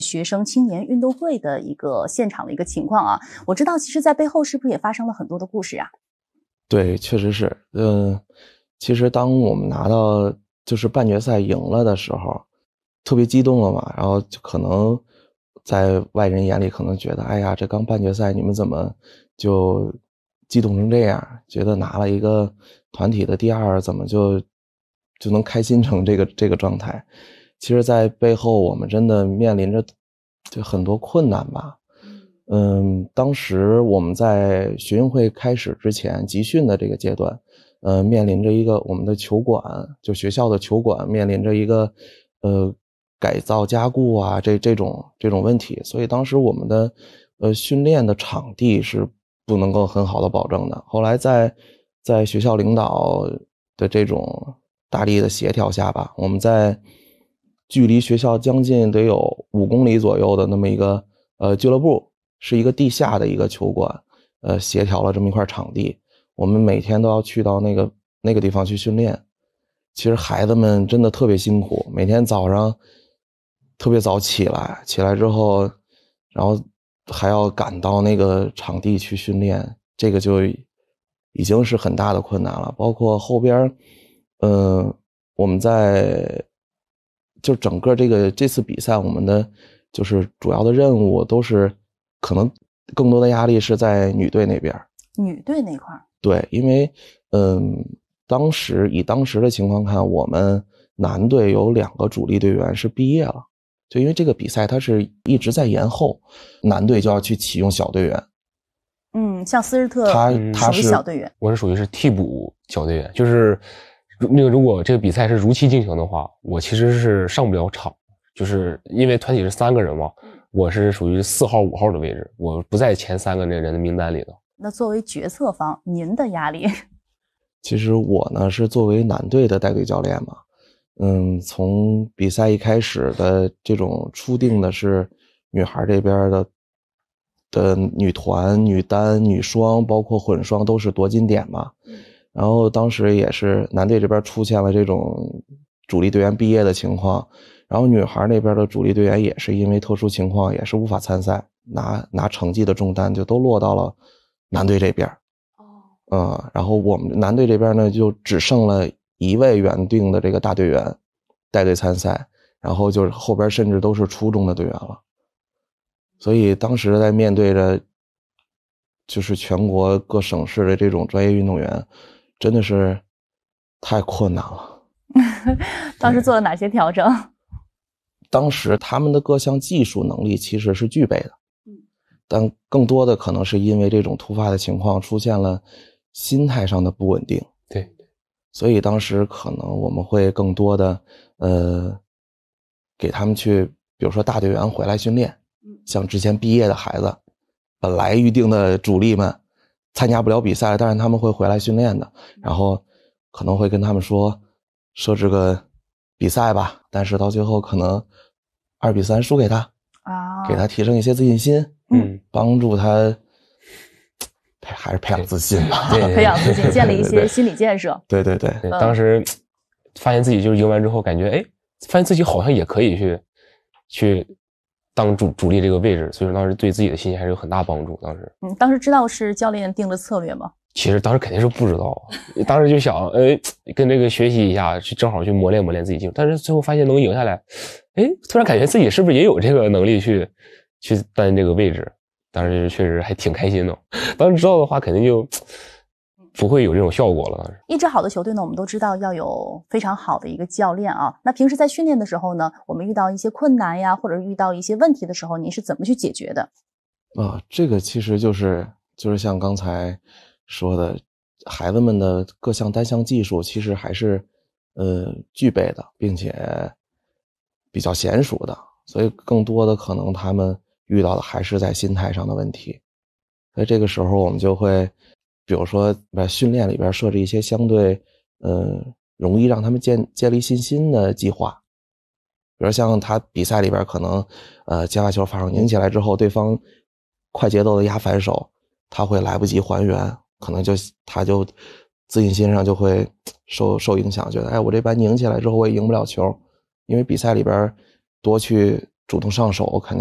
学生青年运动会的一个现场的一个情况啊。我知道其实在背后是不是也发生了很多的故事啊？ 对，确实是。其实当我们拿到就是半决赛赢了的时候，特别激动了嘛，然后就可能在外人眼里可能觉得，哎呀，这刚半决赛你们怎么就激动成这样，觉得拿了一个团体的第2，怎么就能开心成这个状态。其实在背后我们真的面临着就很多困难吧。当时我们在学运会开始之前集训的这个阶段，面临着一个我们的球馆，就学校的球馆面临着一个改造加固啊这种问题，所以当时我们的训练的场地是不能够很好的保证的。后来在学校领导的这种大力的协调下吧，我们在距离学校将近得有5公里左右的那么一个俱乐部，是一个地下的一个球馆，协调了这么一块场地，我们每天都要去到那个地方去训练。其实孩子们真的特别辛苦，每天早上特别早起来之后，然后还要赶到那个场地去训练，这个就已经是很大的困难了。包括后边我们就整个这次比赛，我们的就是主要的任务都是可能更多的压力是在女队那边。 女队那块儿， 对，因为当时的情况看，我们男队有2个主力队员是毕业了，就因为这个比赛它是一直在延后，男队就要去启用小队员。 像斯日特属于小队员， 我是属于是替补小队员，就是如果这个比赛是如期进行的话，我其实是上不了场，就是因为团体是3个人嘛，我是属于4号5号的位置，我不在前3个那人的名单里的。 那作为决策方，您的压力？ 其实我呢是作为男队的带队教练嘛，从比赛一开始的这种初定的是女孩这边的女团、女单、女双，包括混双都是夺金点嘛。然后当时也是男队这边出现了这种主力队员毕业的情况，然后女孩那边的主力队员也是因为特殊情况也是无法参赛，拿成绩的重担就都落到了男队这边。然后我们男队这边呢就只剩了1位原定的这个大队员带队参赛，然后就是后边甚至都是初中的队员了。所以当时在面对着就是全国各省市的这种专业运动员，真的是太困难了。 当时做了哪些调整？ 当时他们的各项技术能力其实是具备的，但更多的可能是因为这种突发的情况出现了心态上的不稳定。 对， 所以当时可能我们会更多的给他们去，比如说大队员回来训练，像之前毕业的孩子，本来预定的主力们参加不了比赛，但是他们会回来训练的，然后可能会跟他们说设置个比赛吧，但是到最后可能2比3输给他，给他提升一些自信心，帮助他还是培养自信吧， 培养自信，建立一些心理建设。 对， 当时发现自己就是赢完之后，感觉发现自己好像也可以去当主力这个位置，所以说当时对自己的信心还是有很大帮助。 当时知道是教练定的策略吗？ 其实当时肯定是不知道，当时就想跟这个学习一下，正好去磨练自己技术，但是最后发现能赢下来，突然感觉自己是不是也有这个能力去担这个位置。当时确实还挺开心的，当时知道的话肯定就不会有这种效果了。当时一支好的球队呢，我们都知道要有非常好的一个教练啊。那平时在训练的时候呢，我们遇到一些困难呀，或者遇到一些问题的时候，您是怎么去解决的？ 这个其实就是像刚才说的，孩子们的各项单项技术其实还是具备的，并且比较娴熟的，所以更多的可能他们遇到的还是在心态上的问题。所以这个时候我们就会比如说在训练里边设置一些相对容易让他们建立信心的计划。比如像他比赛里边可能接发球发手拧起来之后，对方快节奏的压反手，他会来不及还原，可能他就自信心上就会受影响，觉得我这板拧起来之后我也赢不了球，因为比赛里边多去主动上手，肯定